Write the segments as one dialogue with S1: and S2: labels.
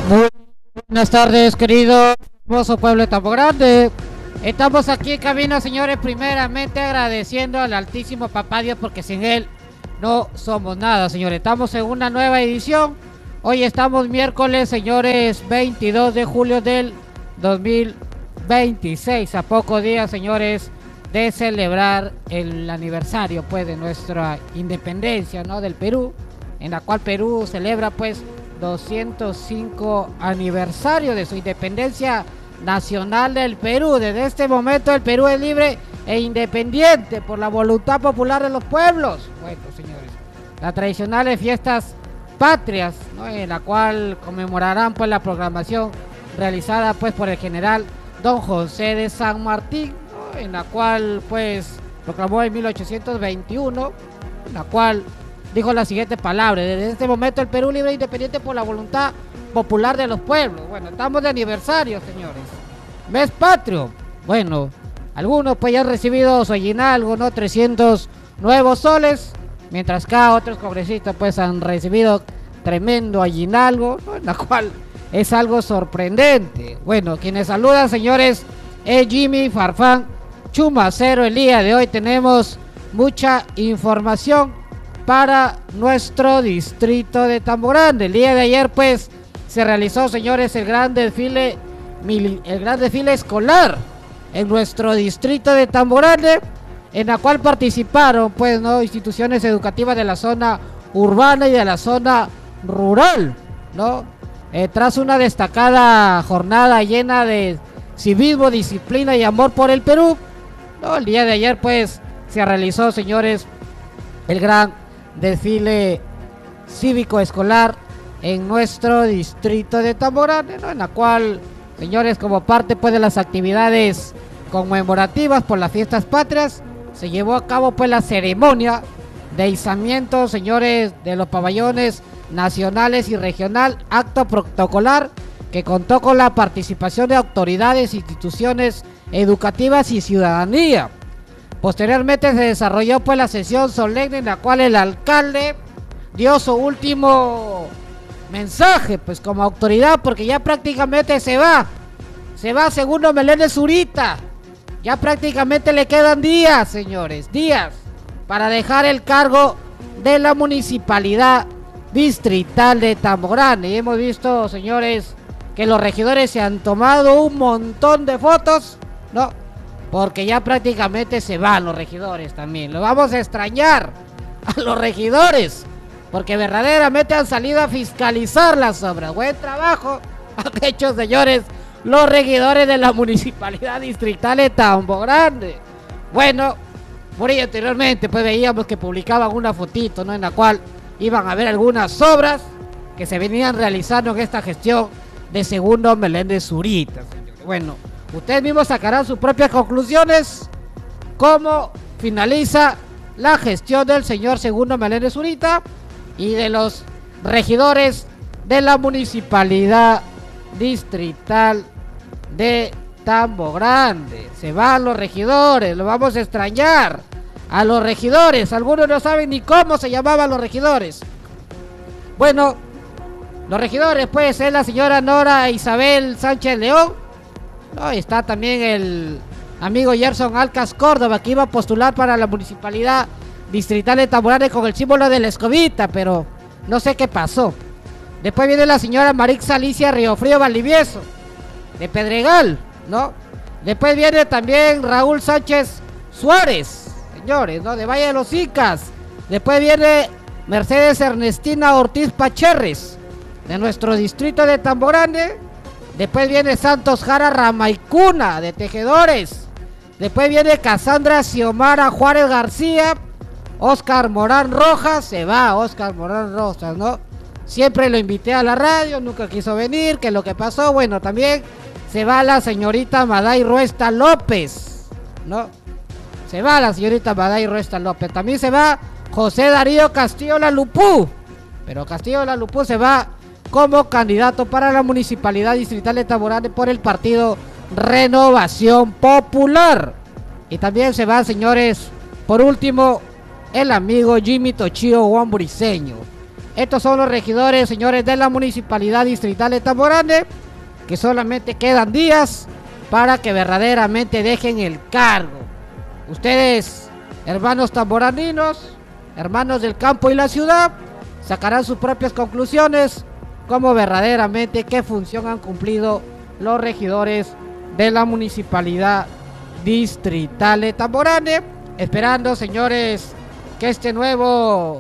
S1: Muy buenas tardes, querido hermoso pueblo de Tambo Grande. Estamos aquí en camino, señores, primeramente agradeciendo al Altísimo Papá Dios, porque sin él no somos nada, señores. Estamos en una nueva edición. Hoy estamos miércoles, señores, 22 de julio del 2026. A pocos días, señores, de celebrar el aniversario, pues, de nuestra independencia, ¿no?, del Perú, en la cual Perú celebra, pues, 205 aniversario de su independencia nacional del Perú. Desde este momento el Perú es libre e independiente por la voluntad popular de los pueblos. Bueno, señores, las tradicionales fiestas patrias, ¿no?, en la cual conmemorarán, pues, la programación realizada, pues, por el general Don José de San Martín, ¿no?, en la cual, pues, proclamó en 1821, en la cual dijo la siguiente palabra: desde este momento el Perú libre e independiente por la voluntad popular de los pueblos. Bueno, estamos de aniversario, señores. Mes patrio. Bueno, algunos pues ya han recibido su aguinaldo, ¿no?, 300 nuevos soles, mientras que otros congresistas pues han recibido tremendo aguinaldo, ¿no?, en la cual es algo sorprendente. Bueno, quienes saludan, señores, es Jimmy Farfán Chumacero. El día de hoy tenemos mucha información para nuestro distrito de Tambo Grande. El día de ayer, pues, se realizó, señores, el gran desfile escolar en nuestro distrito de Tambo Grande, en la cual participaron, pues, ¿no?, instituciones educativas de la zona urbana y de la zona rural, ¿no? Tras una destacada jornada llena de civismo, disciplina y amor por el Perú, ¿no?, el día de ayer, pues, se realizó, señores, el gran desfile cívico escolar en nuestro distrito de Tambo Grande, ¿no?, en la cual, señores, como parte, pues, de las actividades conmemorativas por las fiestas patrias, se llevó a cabo, pues, la ceremonia de izamiento, señores, de los pabellones nacionales y regional, acto protocolar que contó con la participación de autoridades, instituciones educativas y ciudadanía. Posteriormente se desarrolló, pues, la sesión solemne en la cual el alcalde dio su último mensaje, pues, como autoridad, porque ya prácticamente se va Segundo Meléndez Zurita. Ya prácticamente le quedan días, señores, días para dejar el cargo de la municipalidad distrital de Tambo Grande. Y hemos visto, señores, que los regidores se han tomado un montón de fotos, ¿no?, porque ya prácticamente se van los regidores también. Lo vamos a extrañar a los regidores, porque verdaderamente han salido a fiscalizar las obras. Buen trabajo han hecho, señores, los regidores de la municipalidad distrital de Tambo Grande. Bueno, por ello anteriormente, pues, veíamos que publicaban una fotito, ¿no?, en la cual iban a ver algunas obras que se venían realizando en esta gestión de Segundo Meléndez Zurita, señores. Bueno, ustedes mismos sacarán sus propias conclusiones. ¿Cómo finaliza la gestión del señor Segundo Meléndez Zurita y de los regidores de la municipalidad distrital de Tambo Grande? Se van los regidores, lo vamos a extrañar a los regidores. Algunos no saben ni cómo se llamaban los regidores. Bueno, los regidores, pues, es la señora Nora Isabel Sánchez León, ¿no? Está también el amigo Gerson Alcas Córdoba, que iba a postular para la municipalidad distrital de Tambo Grande con el símbolo de la escobita, pero no sé qué pasó. Después viene la señora Marix Alicia Riofrío Valdivieso, de Pedregal, ¿no? Después viene también Raúl Sánchez Suárez, señores, ¿no?, de Valle de los Incas. Después viene Mercedes Ernestina Ortiz Pacherres, de nuestro distrito de Tambo Grande. Después viene Santos Jara Ramaicuna, de Tejedores. Después viene Casandra Xiomara Juárez García. Oscar Morán Rojas, se va Oscar Morán Rojas, ¿no? Siempre lo invité a la radio, nunca quiso venir. ¿Qué es lo que pasó? Bueno, también se va la señorita Maday Ruesta López, ¿no? Se va la señorita Maday Ruesta López. También se va José Darío Castillo Lalupú, pero Castillo Lalupú se va como candidato para la municipalidad distrital de Tambo Grande por el partido Renovación Popular. Y también se va, señores, por último, el amigo Jimmy Tochio Juan Briceño. Estos son los regidores, señores, de la Municipalidad Distrital de Tambo Grande, que solamente quedan días para que verdaderamente dejen el cargo. Ustedes, hermanos tamborandinos, hermanos del campo y la ciudad, sacarán sus propias conclusiones como verdaderamente qué función han cumplido los regidores de la Municipalidad Distrital de Tambo Grande, esperando, señores, que este nuevo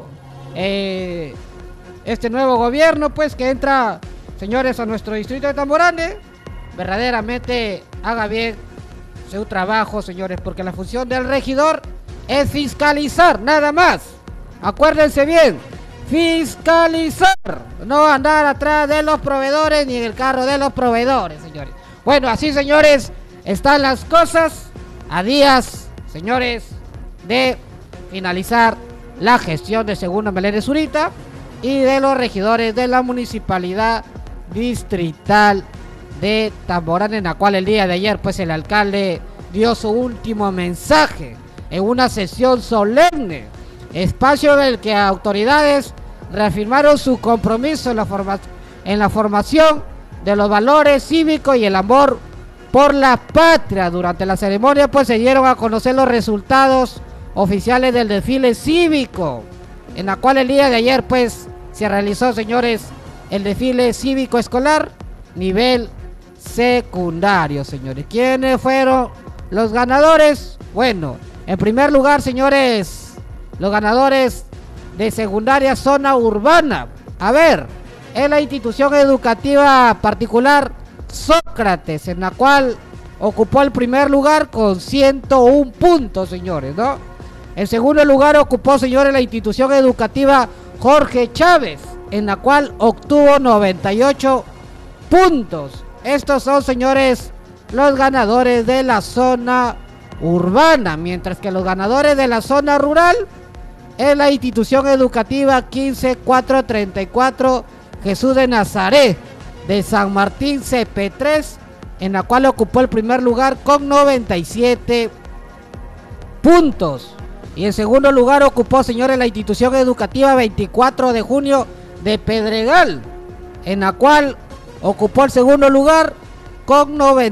S1: gobierno, pues, que entra, señores, a nuestro distrito de Tambo Grande, verdaderamente haga bien su trabajo, señores, porque la función del regidor es fiscalizar, nada más. Acuérdense bien, fiscalizar, no andar atrás de los proveedores ni en el carro de los proveedores, señores. Bueno, así, señores, están las cosas a días, señores, de finalizar la gestión de Segundo Meléndez Zurita y de los regidores de la Municipalidad Distrital de Tambo Grande, en la cual el día de ayer, pues, el alcalde dio su último mensaje en una sesión solemne, espacio en el que autoridades reafirmaron su compromiso en la formación de los valores cívicos y el amor por la patria. Durante la ceremonia, pues, se dieron a conocer los resultados oficiales del desfile cívico, en la cual el día de ayer, pues, se realizó, señores, el desfile cívico escolar nivel secundario, señores. ¿Quiénes fueron los ganadores? Bueno, en primer lugar, señores, los ganadores de secundaria zona urbana. A ver, es la institución educativa particular Sócrates, en la cual ocupó el primer lugar con 101 puntos, señores, ¿no? En segundo lugar ocupó, señores, la institución educativa Jorge Chávez, en la cual obtuvo 98 puntos. Estos son, señores, los ganadores de la zona urbana, mientras que los ganadores de la zona rural es la institución educativa 15434 Jesús de Nazaret de San Martín CP3, en la cual ocupó el primer lugar con 97 puntos. Y en segundo lugar ocupó, señores, la institución educativa 24 de junio de Pedregal, en la cual ocupó el segundo lugar con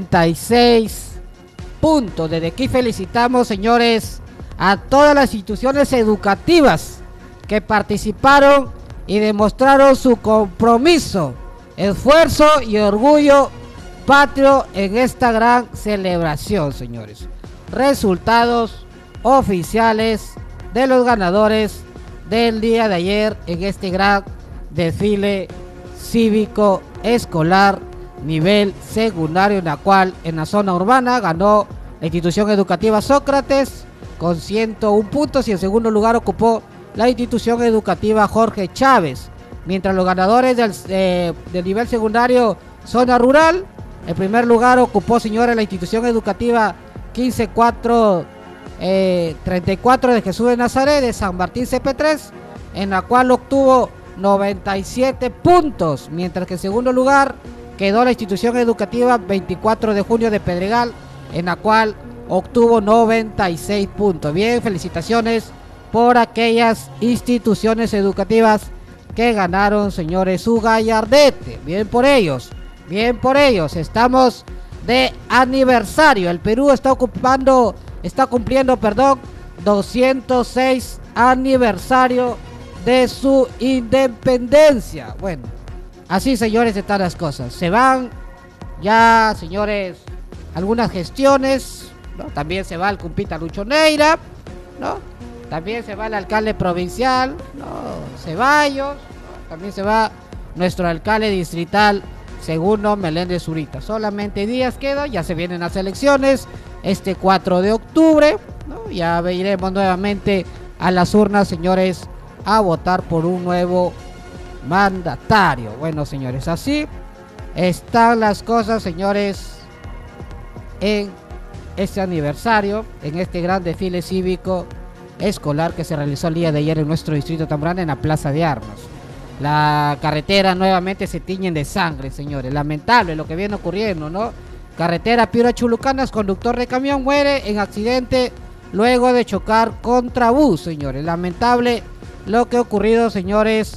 S1: 96 puntos. Desde aquí felicitamos, señores, a todas las instituciones educativas que participaron y demostraron su compromiso, esfuerzo y orgullo patrio en esta gran celebración, señores. Resultados oficiales de los ganadores del día de ayer en este gran desfile cívico escolar nivel secundario, en la cual en la zona urbana ganó la institución educativa Sócrates con 101 puntos y en segundo lugar ocupó la institución educativa Jorge Chávez, mientras los ganadores del nivel secundario zona rural, en primer lugar ocupó, señores, la institución educativa 15434 de Jesús de Nazaret de San Martín CP3, en la cual obtuvo 97 puntos, mientras que en segundo lugar quedó la institución educativa 24 de junio de Pedregal, en la cual obtuvo 96 puntos. Bien, felicitaciones por aquellas instituciones educativas que ganaron, señores, su gallardete. Bien por ellos, bien por ellos. Estamos de aniversario. El Perú está cumpliendo, 206 aniversario de su independencia. Bueno, así, señores, están las cosas. Se van ya, señores, algunas gestiones, ¿no? También se va el compita Lucho Neira, ¿no? También se va el alcalde provincial, ¿no? Ceballos, ¿no? También se va nuestro alcalde distrital Segundo Meléndez Zurita. Solamente días quedan, ya se vienen las elecciones este 4 de octubre, ¿no? Ya iremos nuevamente a las urnas, señores, a votar por un nuevo mandatario. Bueno, señores, así están las cosas, señores, en este aniversario, en este gran desfile cívico escolar que se realizó el día de ayer en nuestro distrito Tambo Grande, en la Plaza de Armas. La carretera nuevamente se tiñen de sangre, señores. Lamentable lo que viene ocurriendo, ¿no? Carretera Piura Chulucanas, conductor de camión muere en accidente luego de chocar contra bus, señores. Lamentable lo que ha ocurrido, señores,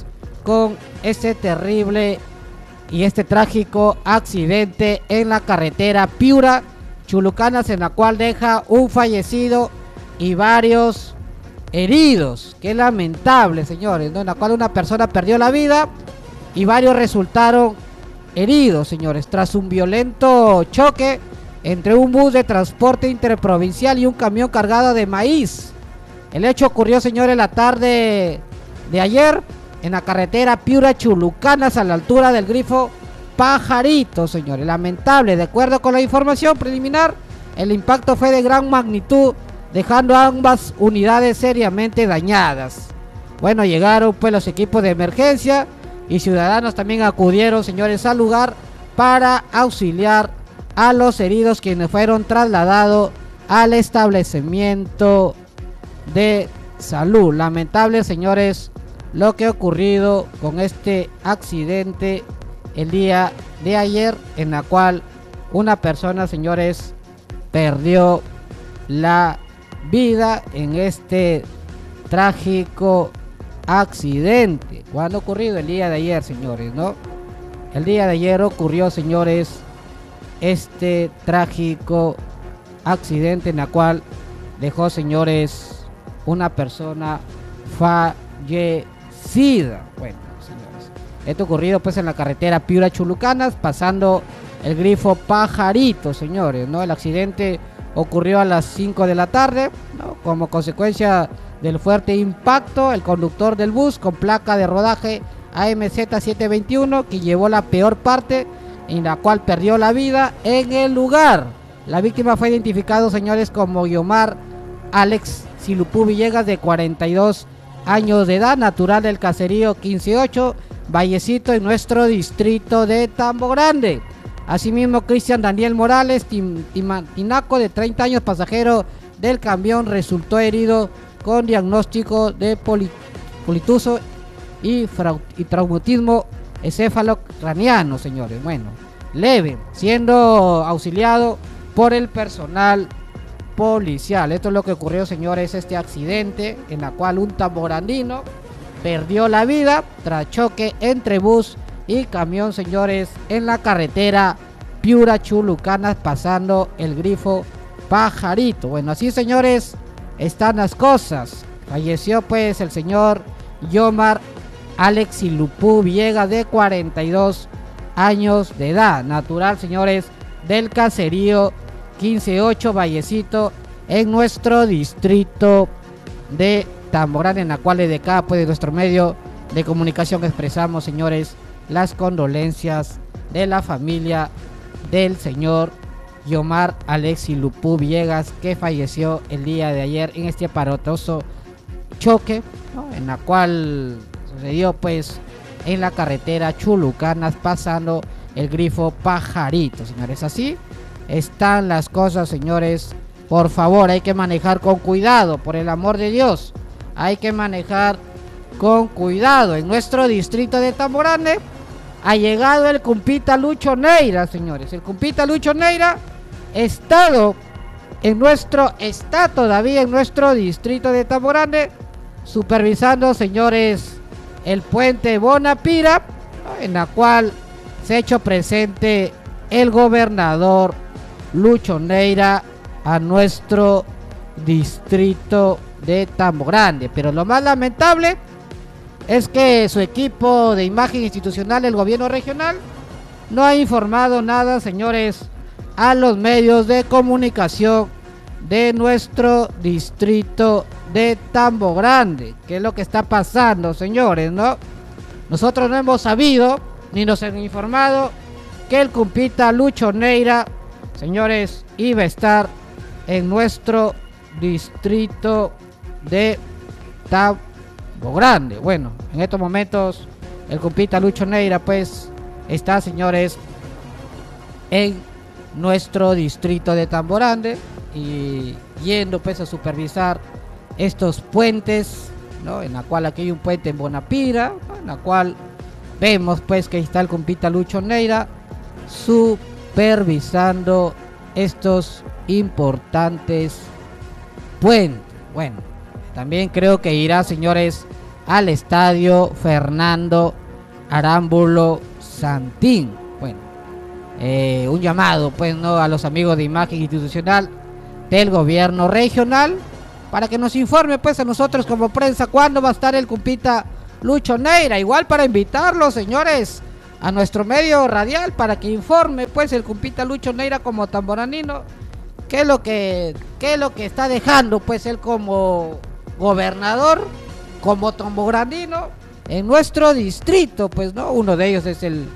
S1: con este terrible y este trágico accidente en la carretera Piura Chulucanas, en la cual deja un fallecido y varios heridos. Qué lamentable, señores, ¿no? En la cual una persona perdió la vida y varios resultaron heridos, señores, tras un violento choque entre un bus de transporte interprovincial y un camión cargado de maíz. El hecho ocurrió, señores, la tarde de ayer en la carretera Piura Chulucanas, a la altura del grifo Pajarito, señores. Lamentable. De acuerdo con la información preliminar, el impacto fue de gran magnitud, dejando a ambas unidades seriamente dañadas. Bueno, llegaron pues los equipos de emergencia y ciudadanos también acudieron, señores, al lugar para auxiliar a los heridos, quienes fueron trasladados al establecimiento de salud. Lamentable, señores, lo que ha ocurrido con este accidente el día de ayer, en la cual una persona, señores, perdió la vida en este trágico accidente. ¿Cuándo ha ocurrido? El día de ayer, señores, ¿no? El día de ayer ocurrió, señores, este trágico accidente en la cual dejó, señores, una persona fallecida. Bueno, señores, esto ocurrido pues en la carretera Piura Chulucanas, pasando el grifo Pajarito, señores, ¿no? El accidente ocurrió a las 5 de la tarde, ¿no? Como consecuencia del fuerte impacto, el conductor del bus con placa de rodaje AMZ 721, que llevó la peor parte, en la cual perdió la vida en el lugar. La víctima fue identificado, señores, como Guiomar Alex Silupú Villegas, de 42 años de edad, natural del caserío 158, Vallecito, en nuestro distrito de Tambo Grande. Asimismo, Cristian Daniel Morales Tinaco, de 30 años, pasajero del camión, resultó herido con diagnóstico de polituso y traumatismo encefalocraniano, señores. Bueno, leve, siendo auxiliado por el personal policial. Esto es lo que ocurrió, señores, este accidente en la cual un tamborandino perdió la vida tras choque entre bus y camión, señores, en la carretera Piura Chulucanas, pasando el grifo Pajarito. Bueno, así, señores, están las cosas. Falleció pues el señor Guiomar Alex Silupú Villegas, de 42 años de edad, natural, señores, del caserío 158, Vallecito, en nuestro distrito de Tambo Grande, en la cual desde acá, pues, de nuestro medio de comunicación, expresamos, señores, las condolencias de la familia del señor Guiomar Alex Silupú Villegas, que falleció el día de ayer en este aparatoso choque, ¿no? En la cual sucedió pues en la carretera Chulucanas, pasando el grifo Pajarito, señores. Así están las cosas, señores. Por favor, hay que manejar con cuidado, por el amor de Dios. Hay que manejar con cuidado. En nuestro distrito de Tambo Grande ha llegado el compita Lucho Neira, señores. El compita Lucho Neira está todavía en nuestro distrito de Tambo Grande, supervisando, señores, el puente Bonapira, en la cual se ha hecho presente el gobernador Lucho Neira a nuestro distrito de Tambo Grande. Pero lo más lamentable es que su equipo de imagen institucional, el gobierno regional, no ha informado nada, señores, a los medios de comunicación de nuestro distrito de Tambo Grande. ¿Qué es lo que está pasando, señores, no? Nosotros no hemos sabido ni nos han informado que el compita Lucho Neira, señores, iba a estar en nuestro distrito de Tambo Grande. Bueno, en estos momentos el compita Lucho Neira pues está, señores, en nuestro distrito de Tambo Grande y yendo pues a supervisar estos puentes, ¿no? En la cual aquí hay un puente en Bonapira, ¿no? En la cual vemos pues que está el compita Lucho Neira supervisando estos importantes puentes. Bueno, también creo que irá, señores, al estadio Fernando Arámbulo Santín. Bueno, un llamado pues no a los amigos de imagen institucional del gobierno regional para que nos informe pues a nosotros como prensa cuándo va a estar el compita Lucho Neira, igual para invitarlos, señores, a nuestro medio radial para que informe pues el compita Lucho Neira como tamboranino qué es lo que está dejando pues él como gobernador, como tamboranino en nuestro distrito, pues no, uno de ellos es el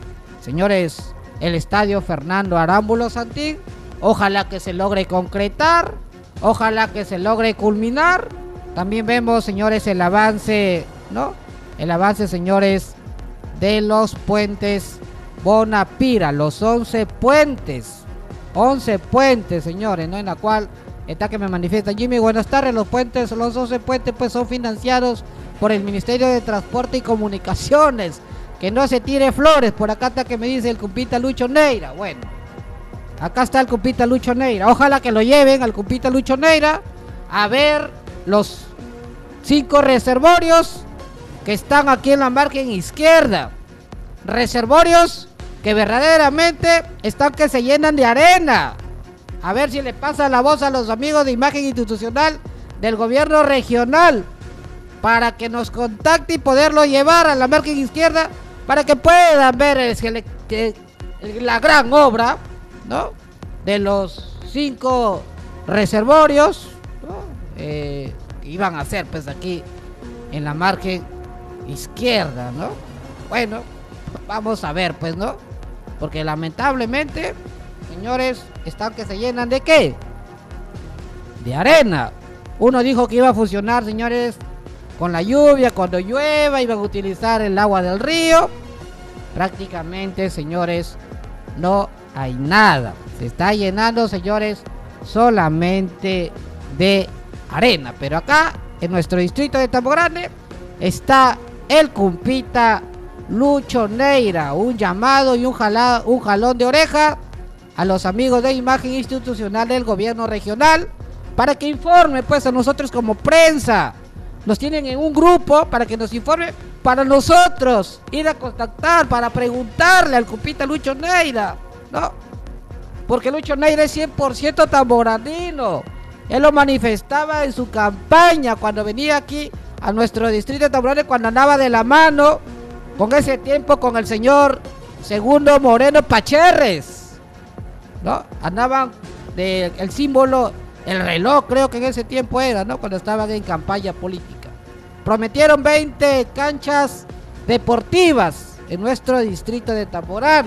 S1: estadio Fernando Arámbulo Santín. Ojalá que se logre concretar, ojalá que se logre culminar. También vemos, señores, el avance, ¿no? El avance, señores, de los puentes Bonapira, los 11 puentes, señores, ¿no? En la cual está que me manifiesta Jimmy, buenas tardes. Los 11 puentes pues son financiados por el Ministerio de Transporte y Comunicaciones. Que no se tire flores, por acá está que me dice el compita Lucho Neira. Bueno, acá está el compita Lucho Neira. Ojalá que lo lleven al compita Lucho Neira a ver los 5 reservorios que están aquí en la margen izquierda. Reservorios que verdaderamente están que se llenan de arena. A ver si le pasa la voz a los amigos de imagen institucional del gobierno regional para que nos contacte y poderlo llevar a la margen izquierda para que puedan ver la gran obra, ¿no? De los 5 reservorios, ¿no? Que iban a hacer pues aquí en la margen izquierda, ¿no? Bueno, vamos a ver pues, ¿no? Porque lamentablemente, señores, están que se llenan ¿de qué? De arena. Uno dijo que iba a funcionar, señores, con la lluvia, cuando llueva iban a utilizar el agua del río. Prácticamente, señores, no hay nada. Se está llenando, señores, solamente de arena. Pero acá, en nuestro distrito de Tambo Grande, está el compita Lucho Neira. Un llamado y un jalón de oreja a los amigos de imagen institucional del gobierno regional para que informe pues a nosotros como prensa. Nos tienen en un grupo para que nos informe, para nosotros ir a contactar, para preguntarle al compita Lucho Neira, ¿no? Porque Lucho Neira es 100% tamboranino. Él lo manifestaba en su campaña cuando venía aquí a nuestro distrito de Tambo Grande, cuando andaba de la mano con ese tiempo con el señor Segundo Moreno Pacherres, ¿no? Andaban el símbolo, el reloj, creo que en ese tiempo era, ¿no? Cuando estaban en campaña política. Prometieron 20 canchas deportivas en nuestro distrito de Tambo Grande,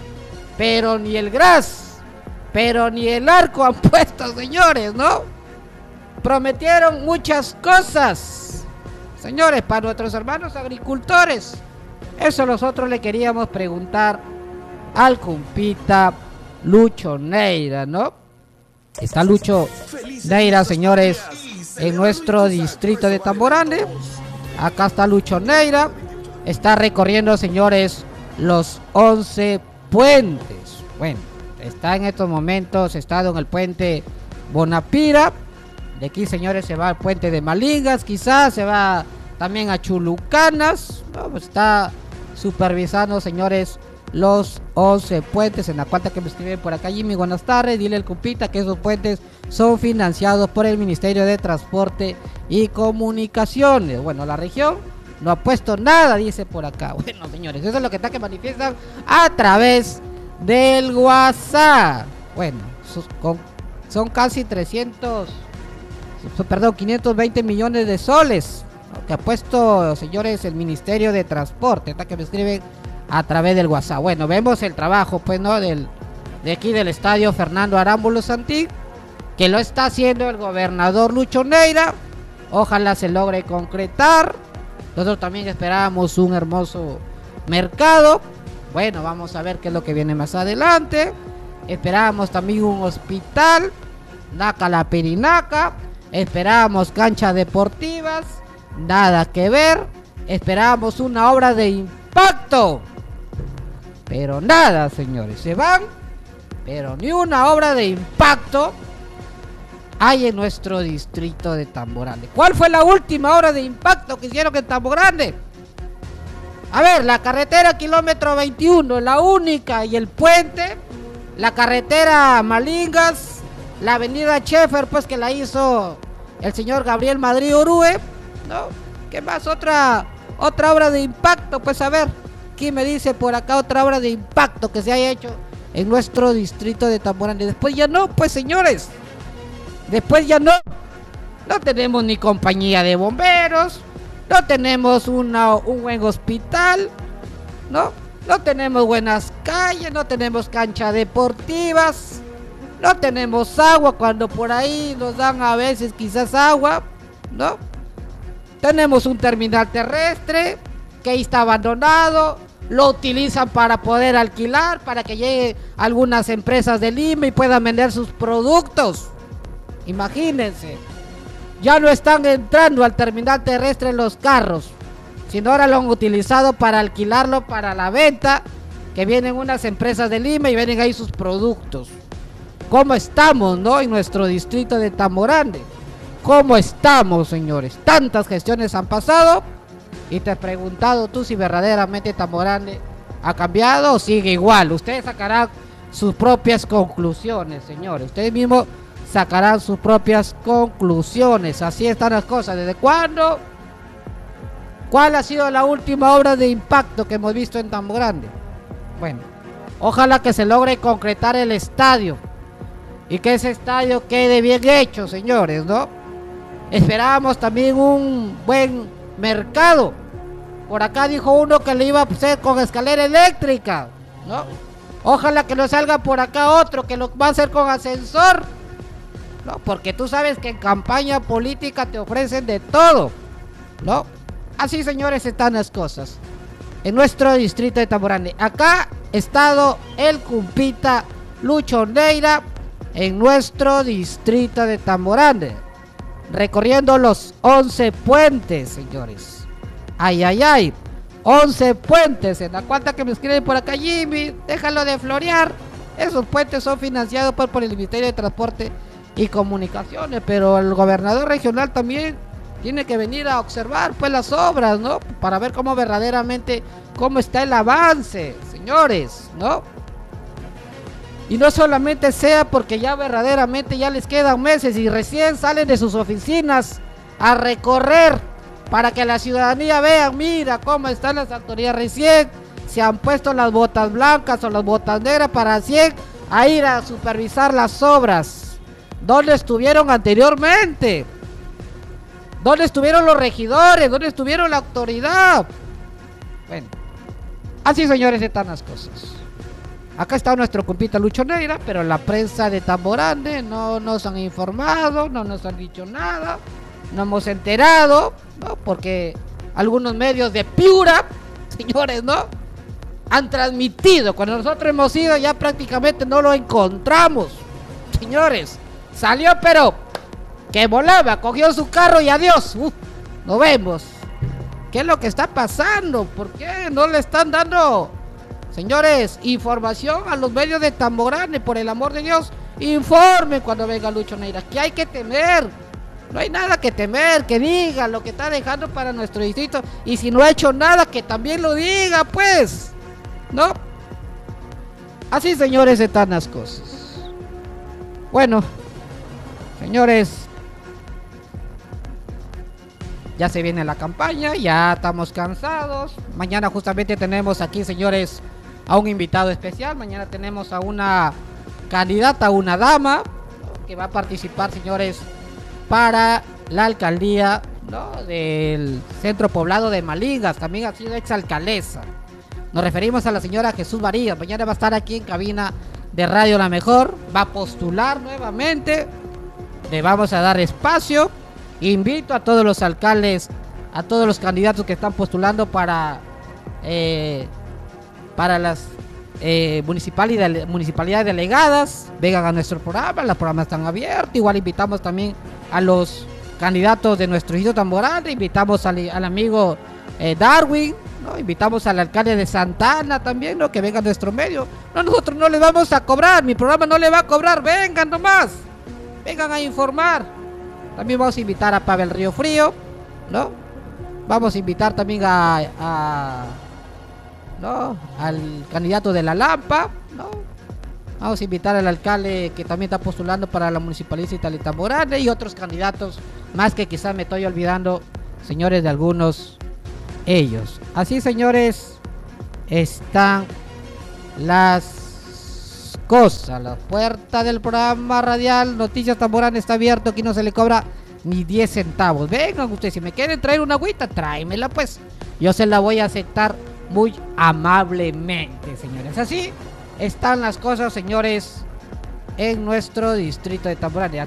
S1: pero ni el gras, pero ni el arco han puesto, señores, ¿no? Prometieron muchas cosas, señores, para nuestros hermanos agricultores. Eso nosotros le queríamos preguntar al compita Lucho Neira, ¿no? Está Lucho Neira, señores, en nuestro distrito de Tambo Grande. Acá está Lucho Neira. Está recorriendo, señores, los 11 puentes. Bueno, está en estos momentos, está en el puente Bonapira. De aquí, señores, se va al puente de Malingas, quizás se va también a Chulucanas, ¿no? Pues está supervisando, señores, los 11 puentes. En la cuenta que me escriben por acá, Jimmy, buenas tardes, dile al compita que esos puentes son financiados por el Ministerio de Transporte y Comunicaciones. Bueno, la región no ha puesto nada, dice por acá. Bueno, señores, eso es lo que está que manifiestan a través del WhatsApp. Bueno, son casi 520 millones de soles, ¿no? Que ha puesto, señores, el Ministerio de Transporte. Está que me escriben a través del WhatsApp. Bueno, vemos el trabajo, pues, ¿no? De aquí del estadio Fernando Arámbulo Santín, que lo está haciendo el gobernador Lucho Neira. Ojalá se logre concretar. Nosotros también esperábamos un hermoso mercado. Bueno, vamos a ver qué es lo que viene más adelante. Esperábamos también un hospital, Naca la Pirinaca. Esperábamos canchas deportivas, nada que ver. Esperábamos una obra de impacto, pero nada, señores, se van, pero ni una obra de impacto hay en nuestro distrito de Tambo Grande. ¿Cuál fue la última obra de impacto que hicieron en Tambo Grande? A ver, la carretera kilómetro 21, la única, y el puente, la carretera Malingas, la avenida Schaeffer, pues que la hizo el señor Gabriel Madrid Urue, ¿no? ¿Qué más? Otra obra de impacto, pues a ver, ¿quién me dice por acá otra obra de impacto que se haya hecho en nuestro distrito de Tamborandi? Después ya no, pues señores, después ya no tenemos ni compañía de bomberos, no tenemos un buen hospital, no tenemos buenas calles, no tenemos canchas deportivas, no tenemos agua cuando por ahí nos dan a veces quizás agua, ¿no? Tenemos un terminal terrestre que ahí está abandonado, lo utilizan para poder alquilar, para que lleguen algunas empresas de Lima y puedan vender sus productos. Imagínense, ya no están entrando al terminal terrestre los carros, sino ahora lo han utilizado para alquilarlo para la venta, que vienen unas empresas de Lima y venden ahí sus productos. ¿Cómo estamos, no? En nuestro distrito de Tamborandi. ¿Cómo estamos, señores? Tantas gestiones han pasado y te he preguntado tú si verdaderamente Tamborandi ha cambiado o sigue igual. Ustedes sacarán sus propias conclusiones, señores. Ustedes mismos sacarán sus propias conclusiones. Así están las cosas. ¿Desde cuándo? ¿Cuál ha sido la última obra de impacto que hemos visto en Tamborandi? Bueno, ojalá que se logre concretar el estadio y que ese estadio quede bien hecho, señores, ¿no? Esperábamos también un buen mercado. Por acá dijo uno que le iba a hacer con escalera eléctrica, ¿no? Ojalá que no salga por acá otro que lo va a hacer con ascensor, ¿no? Porque tú sabes que en campaña política te ofrecen de todo, ¿no? Así, señores, están las cosas en nuestro distrito de Tamborandi. Acá ha estado el compita Lucho Neira en nuestro distrito de Tamborandi, recorriendo los 11 puentes, señores. Ay, ay, ay, 11 puentes. En la cuenta que me escriben por acá, Jimmy, déjalo de florear. Esos puentes son financiados por el Ministerio de Transporte y Comunicaciones, pero el gobernador regional también tiene que venir a observar pues las obras, ¿no? Para ver cómo verdaderamente, cómo está el avance, señores, ¿no? Y no solamente sea porque ya verdaderamente ya les quedan meses y recién salen de sus oficinas a recorrer para que la ciudadanía vea, mira cómo están las autoridades, recién se han puesto las botas blancas o las botas negras para recién a ir a supervisar las obras. ¿Dónde estuvieron anteriormente? ¿Dónde estuvieron los regidores? ¿Dónde estuvieron la autoridad? Bueno, así, señores, están las cosas. Acá está nuestro compita Lucho Neira, pero la prensa de Tamborandi no nos han informado, no nos han dicho nada, no hemos enterado, ¿no? Porque algunos medios de Piura, señores, ¿no?, han transmitido. Cuando nosotros hemos ido ya prácticamente no lo encontramos, señores. Salió pero que volaba, cogió su carro y adiós. Nos vemos. ¿Qué es lo que está pasando? ¿Por qué no le están dando, señores, información a los medios de Tamborandi? Por el amor de Dios, informen cuando venga Lucho Neira. ¿Qué hay que temer? No hay nada que temer, que diga lo que está dejando para nuestro distrito. Y si no ha hecho nada, que también lo diga, pues, ¿no? Así, señores, están las cosas. Bueno, señores, ya se viene la campaña, ya estamos cansados. Mañana justamente tenemos aquí, señores, a un invitado especial. Mañana tenemos a una candidata, a una dama, ¿no?, que va a participar, señores, para la alcaldía, ¿no?, del centro poblado de Malingas. También ha sido exalcaldesa. Nos referimos a la señora Jesús Varillas. Mañana va a estar aquí en cabina de Radio La Mejor. Va a postular nuevamente. Le vamos a dar espacio. Invito a todos los alcaldes, a todos los candidatos que están postulando para las municipalidades delegadas, vengan a nuestro programa. Los programas están abiertos. Igual invitamos también a los candidatos de nuestro distrito Tamborandi. Invitamos al amigo Darwin, ¿no? Invitamos al alcalde de Santa Ana también, ¿no?, que venga a nuestro medio. No, nosotros no les vamos a cobrar, mi programa no le va a cobrar. Vengan nomás, vengan a informar. También vamos a invitar a Pavel Río Frío, ¿no? Vamos a invitar también a ¿no? Al candidato de la Lampa, ¿no? Vamos a invitar al alcalde que también está postulando para la municipalidad de Tamborane y otros candidatos más que quizás me estoy olvidando, señores, de algunos ellos. Así, señores, están las cosas. La puerta del programa radial Noticias Tamborane está abierto. Aquí no se le cobra ni 10 centavos. Vengan ustedes, si me quieren traer una agüita, tráemela pues. Yo se la voy a aceptar muy amablemente, señores. Así están las cosas, señores, en nuestro distrito de Tamborane.